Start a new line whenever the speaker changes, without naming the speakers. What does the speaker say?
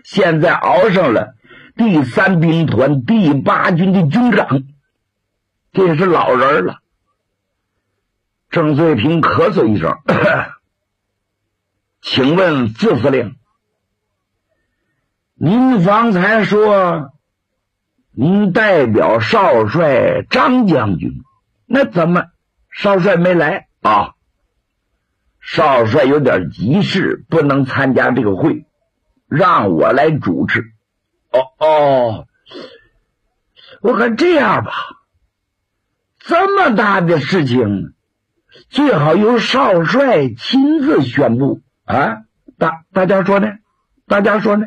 现在熬上了第3兵团第8军的军长，这是老人了。郑穗平咳嗽一声请问副司令，您方才说您代表少帅张将军，那怎么少帅没来啊？少帅有点急事，不能参加这个会，让我来主持。我看这样吧，这么大的事情最好由少帅亲自宣布啊！大家说呢？